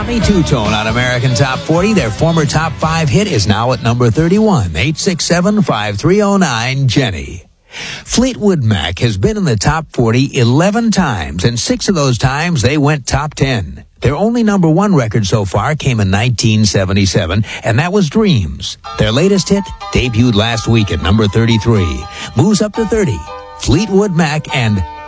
Johnny Two-Tone on American Top 40. Their former top 5 hit is now at number 31. 867-5309, Jenny. Fleetwood Mac has been in the top 40 11 times, and 6 of those times they went top 10. Their only number 1 record so far came in 1977, and that was Dreams. Their latest hit debuted last week at number 33. Moves up to 30. Fleetwood Mac and